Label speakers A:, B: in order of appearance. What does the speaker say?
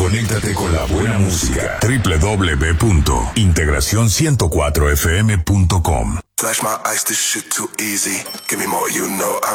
A: Conéctate con la buena música. www.integracion104fm.com.
B: Flash my ice, this shit too easy. Give me more, you know I'm